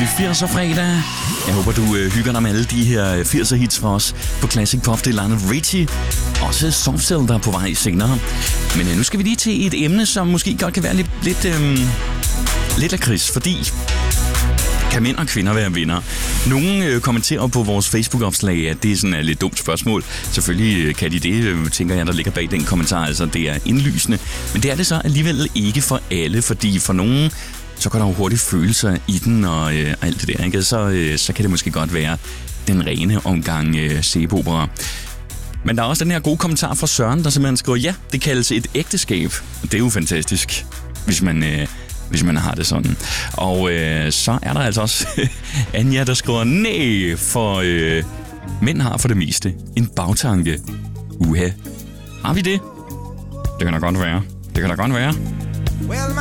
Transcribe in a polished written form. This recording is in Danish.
dejlig 80'er fredag. Jeg håber, du hygger dig med alle de her 80'er hits fra os på Classic Pop. Det er Lionel Richie. Også Soft Cell, der er på vej senere. Men nu skal vi lige til et emne, som måske godt kan være lidt lakrids, fordi kan mænd og kvinder være venner? Nogle kommenterer på vores Facebook-opslag, at det er sådan et lidt dumt spørgsmål. Selvfølgelig kan de det, tænker jeg, der ligger bag den kommentar. Altså, det er indlysende. Men det er det så alligevel ikke for alle, fordi for nogen, så kan der jo hurtigt følelser i den og alt det der, ikke? Så kan det måske godt være den rene omgang sæbeopera. Men der er også den her gode kommentar fra Søren, der simpelthen skriver, ja, det kaldes et ægteskab. Det er jo fantastisk, hvis man har det sådan. Og så er der altså også Anja, der skriver, nej, for mænd har for det meste en bagtanke. Uha. Har vi det? Det kan da godt være.